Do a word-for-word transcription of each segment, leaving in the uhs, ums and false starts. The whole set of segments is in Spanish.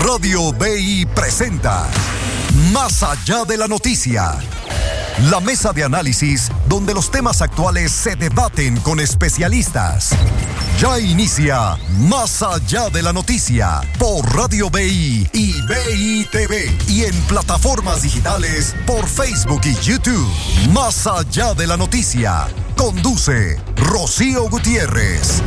Radio B I presenta Más allá de la noticia. La mesa de análisis donde los temas actuales se debaten con especialistas. Ya inicia Más allá de la noticia por Radio B I y B I T V y en plataformas digitales por Facebook y YouTube. Más allá de la noticia. Conduce Rocío Gutiérrez.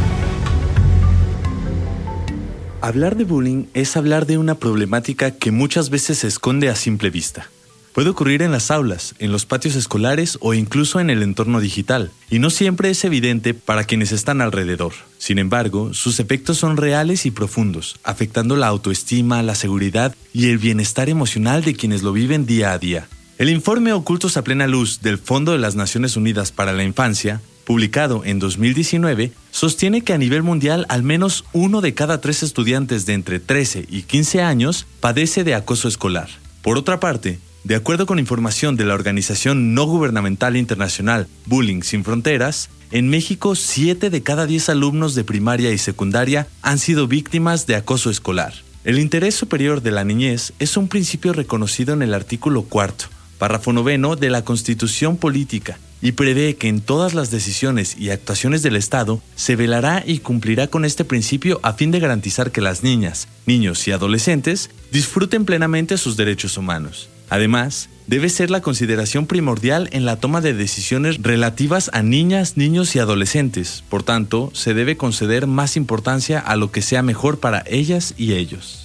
Hablar de bullying es hablar de una problemática que muchas veces se esconde a simple vista. Puede ocurrir en las aulas, en los patios escolares o incluso en el entorno digital, y no siempre es evidente para quienes están alrededor. Sin embargo, sus efectos son reales y profundos, afectando la autoestima, la seguridad y el bienestar emocional de quienes lo viven día a día. El informe Ocultos a Plena Luz del Fondo de las Naciones Unidas para la Infancia, publicado en dos mil diecinueve, sostiene que a nivel mundial al menos uno de cada tres estudiantes de entre trece y quince años padece de acoso escolar. Por otra parte, de acuerdo con información de la organización no gubernamental internacional Bullying Sin Fronteras, en México siete de cada diez alumnos de primaria y secundaria han sido víctimas de acoso escolar. El interés superior de la niñez es un principio reconocido en el artículo cuarto, párrafo noveno de la Constitución Política, y prevé que en todas las decisiones y actuaciones del Estado se velará y cumplirá con este principio a fin de garantizar que las niñas, niños y adolescentes disfruten plenamente sus derechos humanos. Además, debe ser la consideración primordial en la toma de decisiones relativas a niñas, niños y adolescentes. Por tanto, se debe conceder más importancia a lo que sea mejor para ellas y ellos.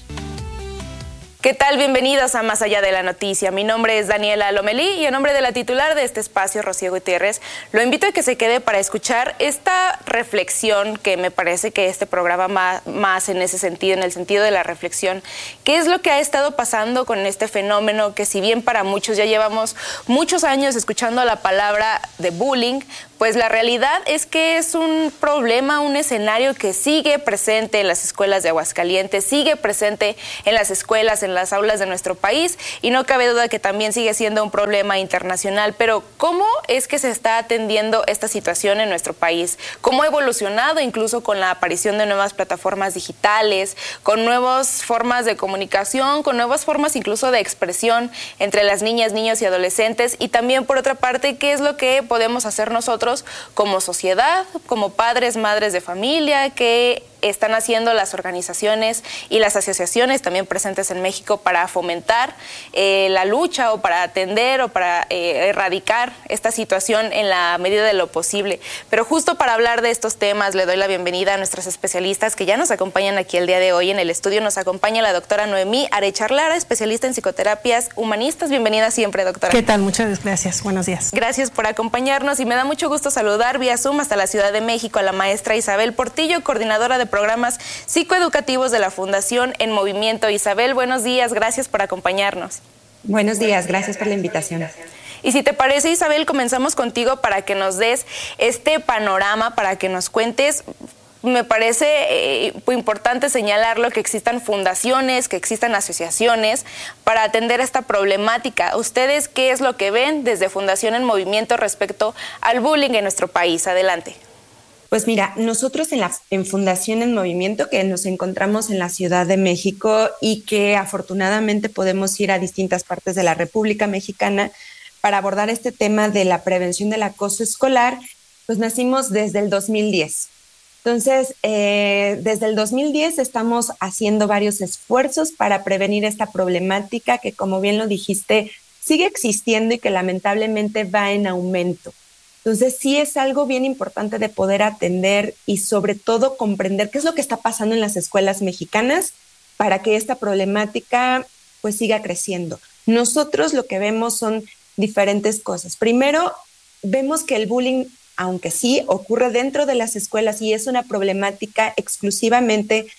¿Qué tal? Bienvenidos a Más Allá de la Noticia. Mi nombre es Daniela Lomelí y en nombre de la titular de este espacio, Rocío Gutiérrez, lo invito a que se quede para escuchar esta reflexión que me parece que este programa más, más en ese sentido, en el sentido de la reflexión. ¿Qué es lo que ha estado pasando con este fenómeno que, si bien para muchos ya llevamos muchos años escuchando la palabra de bullying, pues la realidad es que es un problema, un escenario que sigue presente en las escuelas de Aguascalientes, sigue presente en las escuelas, en las aulas de nuestro país, y no cabe duda que también sigue siendo un problema internacional. Pero ¿cómo es que se está atendiendo esta situación en nuestro país? ¿Cómo ha evolucionado incluso con la aparición de nuevas plataformas digitales, con nuevas formas de comunicación, con nuevas formas incluso de expresión entre las niñas, niños y adolescentes? Y también, por otra parte, ¿qué es lo que podemos hacer nosotros como sociedad, como padres, madres de familia, que están haciendo las organizaciones y las asociaciones también presentes en México para fomentar eh, la lucha o para atender o para eh, erradicar esta situación en la medida de lo posible? Pero justo para hablar de estos temas le doy la bienvenida a nuestros especialistas que ya nos acompañan aquí el día de hoy. En el estudio nos acompaña la doctora Noemí Arechar Lara, especialista en psicoterapias humanistas. Bienvenida siempre, doctora. ¿Qué tal? Muchas gracias. Buenos días. Gracias por acompañarnos y me da mucho gusto saludar vía Zoom hasta la Ciudad de México a la maestra Isabel Portillo, coordinadora de programas psicoeducativos de la Fundación En Movimiento. Isabel, buenos días, gracias por acompañarnos. Buenos días, gracias por la invitación. Y si te parece, Isabel, comenzamos contigo para que nos des este panorama, para que nos cuentes. Me parece eh, importante señalarlo, que existan fundaciones, que existan asociaciones para atender esta problemática. ¿Ustedes qué es lo que ven desde Fundación En Movimiento respecto al bullying en nuestro país? Adelante. Pues mira, nosotros en, la, en Fundación En Movimiento, que nos encontramos en la Ciudad de México y que afortunadamente podemos ir a distintas partes de la República Mexicana para abordar este tema de la prevención del acoso escolar, pues nacimos desde el dos mil diez. Entonces, eh, desde el dos mil diez estamos haciendo varios esfuerzos para prevenir esta problemática que, como bien lo dijiste, sigue existiendo y que lamentablemente va en aumento. Entonces, sí es algo bien importante de poder atender y sobre todo comprender qué es lo que está pasando en las escuelas mexicanas para que esta problemática pues siga creciendo. Nosotros lo que vemos son diferentes cosas. Primero, vemos que el bullying, aunque sí ocurre dentro de las escuelas y es una problemática exclusivamente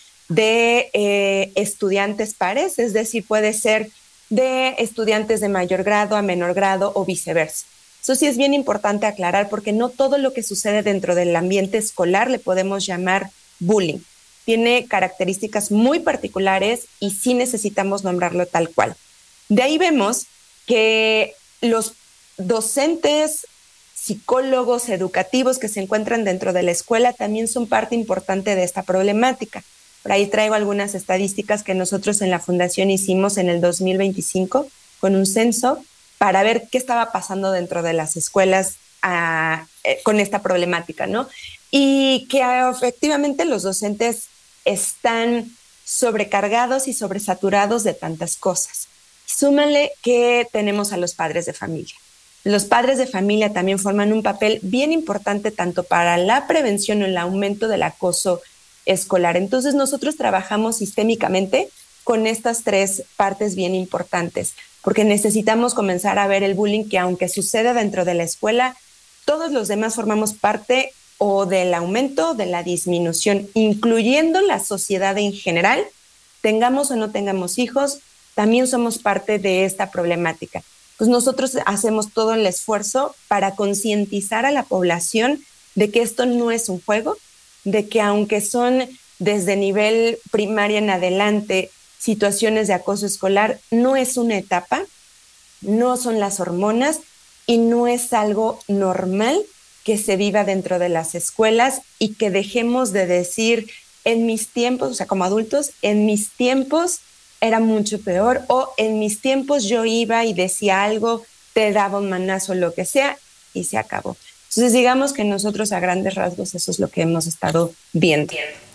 de eh, estudiantes pares, es decir, puede ser de estudiantes de mayor grado a menor grado o viceversa. Eso sí es bien importante aclarar, porque no todo lo que sucede dentro del ambiente escolar le podemos llamar bullying. Tiene características muy particulares y sí necesitamos nombrarlo tal cual. De ahí vemos que los docentes, psicólogos educativos que se encuentran dentro de la escuela también son parte importante de esta problemática. Por ahí traigo algunas estadísticas que nosotros en la Fundación hicimos en el dos mil veinticinco con un censo para ver qué estaba pasando dentro de las escuelas a, eh, con esta problemática, ¿no? Y que efectivamente los docentes están sobrecargados y sobresaturados de tantas cosas. Súmale que tenemos a los padres de familia. Los padres de familia también forman un papel bien importante tanto para la prevención o el aumento del acoso escolar. Entonces nosotros trabajamos sistémicamente con estas tres partes bien importantes, porque necesitamos comenzar a ver el bullying que aunque sucede dentro de la escuela, todos los demás formamos parte o del aumento o de la disminución, incluyendo la sociedad en general, tengamos o no tengamos hijos, también somos parte de esta problemática. Pues nosotros hacemos todo el esfuerzo para concientizar a la población de que esto no es un juego, de que aunque son desde nivel primaria en adelante situaciones de acoso escolar, no es una etapa, no son las hormonas y no es algo normal que se viva dentro de las escuelas y que dejemos de decir en mis tiempos, o sea, como adultos, en mis tiempos era mucho peor, o en mis tiempos yo iba y decía algo, te daba un manazo, lo que sea, y se acabó. Entonces, digamos que nosotros a grandes rasgos eso es lo que hemos estado viendo.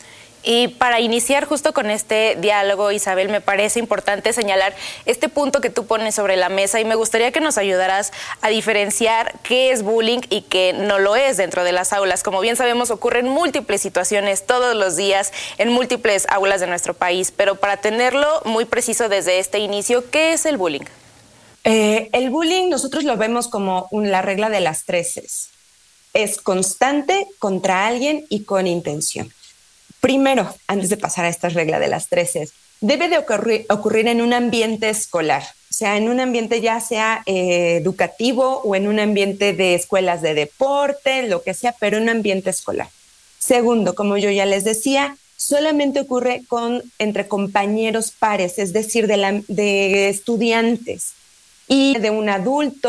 Y para iniciar justo con este diálogo, Isabel, me parece importante señalar este punto que tú pones sobre la mesa y me gustaría que nos ayudaras a diferenciar qué es bullying y qué no lo es dentro de las aulas. Como bien sabemos, ocurren múltiples situaciones todos los días en múltiples aulas de nuestro país, pero para tenerlo muy preciso desde este inicio, ¿qué es el bullying? Eh, el bullying nosotros lo vemos como un, la regla de las tres Cs. Es constante contra alguien y con intención. Primero, antes de pasar a esta regla de las tres Cs, debe de ocurrir, ocurrir en un ambiente escolar, o sea, en un ambiente ya sea eh, educativo o en un ambiente de escuelas de deporte, lo que sea, pero en un ambiente escolar. Segundo, como yo ya les decía, solamente ocurre con, entre compañeros pares, es decir, de, la, de estudiantes y de un adulto